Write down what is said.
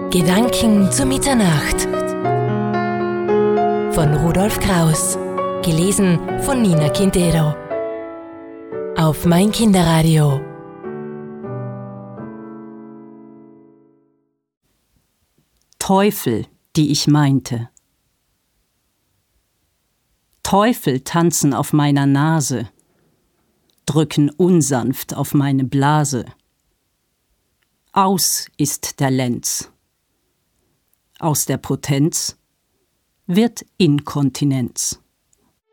Gedanken zu Mitternacht von Rudolf Kraus. Gelesen von Nina Quintero. Auf mein Kinderradio. Teufel, die ich meinte. Teufel tanzen auf meiner Nase, drücken unsanft auf meine Blase. Aus ist der Lenz. Aus der Potenz wird Inkontinenz.